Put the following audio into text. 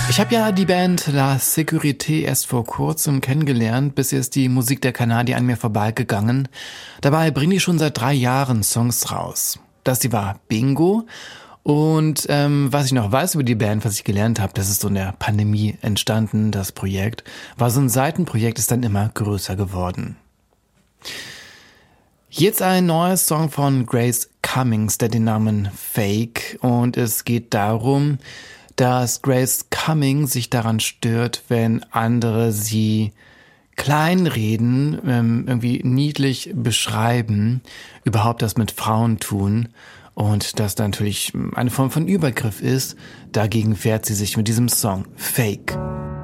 Ich habe ja die Band La Sécurité erst vor kurzem kennengelernt. Bisher ist die Musik der Kanadier an mir vorbeigegangen. Dabei bringen die schon seit 3 Jahren Songs raus. Das die war Bingo. Und was ich noch weiß über die Band, was ich gelernt habe, das ist so in der Pandemie entstanden, das Projekt. War so ein Seitenprojekt, ist dann immer größer geworden. Jetzt ein neuer Song von Grace Cummings, der den Namen Fake. Und es geht darum, dass Grace Cummings sich daran stört, wenn andere sie kleinreden, irgendwie niedlich beschreiben, überhaupt das mit Frauen tun und das natürlich eine Form von Übergriff ist. Dagegen wehrt sie sich mit diesem Song Fake.